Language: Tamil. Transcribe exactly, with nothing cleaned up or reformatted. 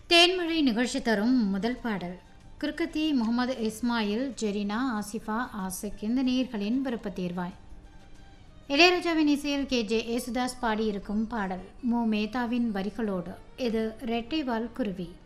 தேன்மழை நிகழ்ச்சி தரும் முதல் பாடல் கிருக்கத்தி முகமது இஸ்மாயில் ஜெரினா ஆசிஃபா ஆசிக் இந்த நேயர்களின் விருப்ப தேர்வாய் இளையராஜாவின் இசையில் கே ஜே ஏசுதாஸ் பாடியிருக்கும் பாடல் மு மேத்தாவின் வரிகளோடு இது ரெட்டைவால் குருவி.